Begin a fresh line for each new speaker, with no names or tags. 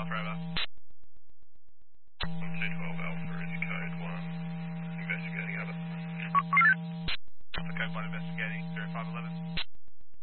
Alpha.
212 Alpha is code 1, investigating other.
Alpha code 1 investigating 0511.